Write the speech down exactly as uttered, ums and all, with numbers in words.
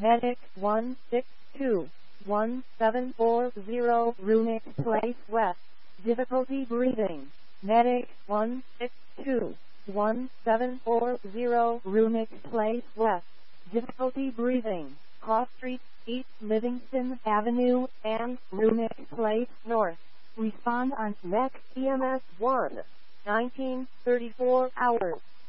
Medic one six two one seven four zero, Runic Place West. Difficulty breathing. Medic one six two one seven four zero, Runic Place West. Difficulty breathing. Cross Street, East Livingston Avenue, and Runic Place North. Respond on M E C E M S one. nineteen thirty-four hours.